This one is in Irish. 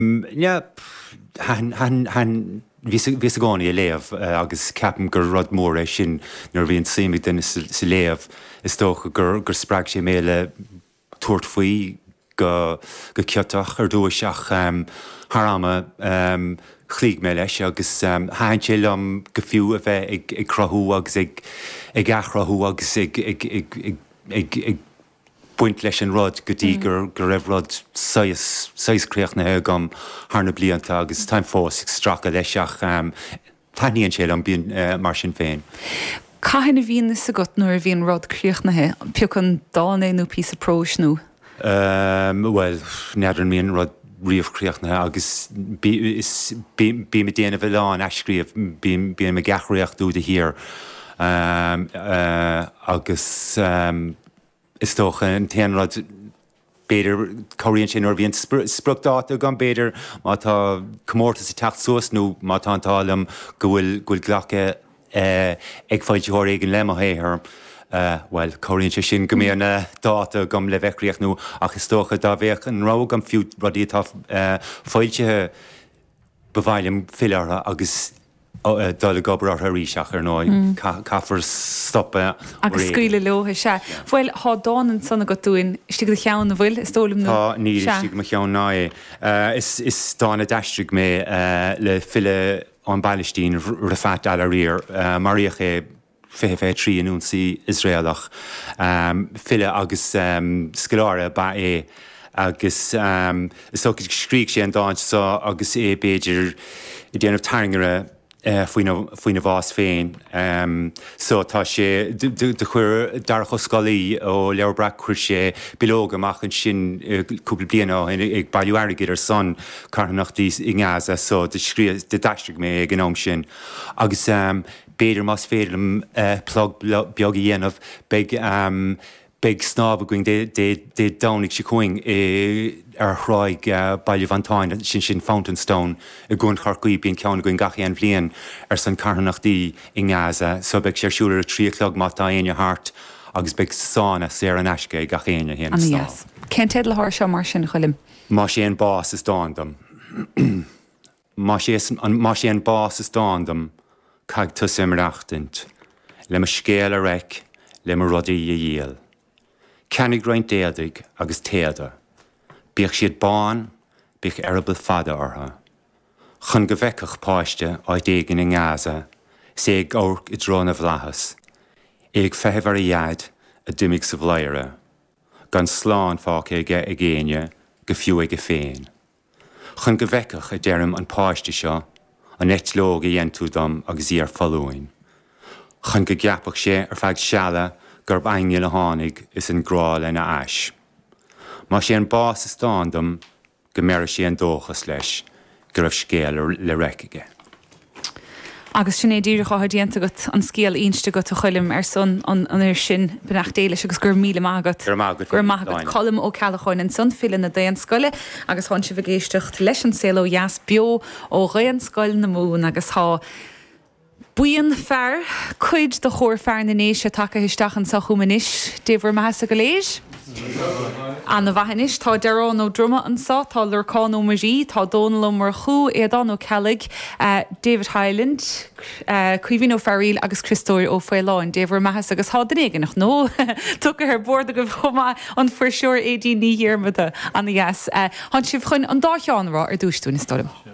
Ja, han vis goni elev agus capim gur rod mór sin nar bhíon simig den sa léamh is tócha gur sprag sé méle tuairt faoi go ceatach ar dúiseach harama chlíg mé leis agus hain sé am go fiú a bheith ag crothú agus ag achrathú agus ag buint leis an rud go dtí gur raibh rud 6 na gom tharna blianta agus táim fós ag stracha leiseach taíonn sé am bíon mar sin féin. Caithna bhíon sa got nuair a bhíon rud críochnathe peoch an dánaú pí a próisnú? Well, neadar míon rud riomhcríochnathe agus bí me déanamh bheán eiscríomh bí me gachraíocht dú de hir agus is tócha an téanrad beidir choiríonn sin or bhíon spruachdáta gan beidir má tá comórtas i techt suas nó má tá antálam go bhfuil ghlacha ag fáilteoir ag an lemathéir well, choiríonn sé sin go mbeadh dáta gom le bheithríocht nó ach is tócha dá bheith an rá an fiú rudí tá fáiltethe bhhailm fileartha agus dul gobar ar ríseach ar nóid caafar stoppa agus scuile leotha se. Bhfuil há dánan sanna go túin istí go cheann na bhfuil is tólam nó? Tá ní istí go cheann ná is dána deistriigh mé le file an Balisttín rafat eile riar maríoch é fé trí an únsaí Israelach file agus scoláire ba é agus is so scríigh sé an dáint agus é beidir I déanamh taingere faoin bhás féin. So tá sé de chuir darcha scoilí ó leabhar chuir sé bilóga amach an sin cúpla bliana ag bailú airigid ar son carthnachtaí i Gaza so de deistriigh mé ag an am sin. Agus beidir más féidirm plug beag a dhéanamh beag snáb a going dé dánig sé chuing ar chráig bailú Vantáin sin Fountainstone a gún charcuí bíon ceann going gachaí an bblion ar san carthnachtaí i Gaza, so beag sé siúlar a 3 o'clock mátá aine hart agus beag sána sé an eisce gachéine héana sná. Cén tead le háir seo mar sin chuilim? Má sé an bás is dándam. Má sé an bás is dándam cag tusa mar achtant, le mar scéal a raic, le mar rudaí a dhéal. Ceannig roiint déadaigh agus téada. Bíoch siad bán, bíoch arabal fada ortha. Chun go bhfeicech páiste áid éigean in Gaza, sé ag órc I drón a bhlachas. Éag fehebhar a iad a duimig sa bhlaire. Gan sláán fáca ag géine go fiú ag a féin. Chun go bhfeicech a deirm an páiste seo, an eitlóg a dhéantú dom agus í ar fallúin. Chun go gceapach sé ar feadh seala gurb aine le tháinig is an gráil ina ais. Má sé an bás is dándam go mbeir sé an dóchas leis go raibh scéal le reiceige. Agus sin é díreach á déanta agat an scéal inste go chuilim ar son an ir sin benacht déile agus gur míle mágat. Gur mágat cholim ó Calachoin an son filan na déan scoile agus tháin si bhgéistecht leis an céal ó Jas Bio ó réan scoil na mún agus há buíon fear, chuid do chóir fear na nééis se take histeach an sa chumanis, déhar measa go léis. An na bhahanis tá dearrán ó druma an sa, tá lurcán ó marí, tá dónalom mar chu éadán ó Celig, David Hyland, Cuivín ó Farríl agus Christóir ó Fáiláin, déhar meas agus há den éigen nach nó. Tucha ar bord a go bhoma an fuair seoir édí ní dhéarmada an na yes. Han sibh chun an dá cheanrá ar dúsún is stolim.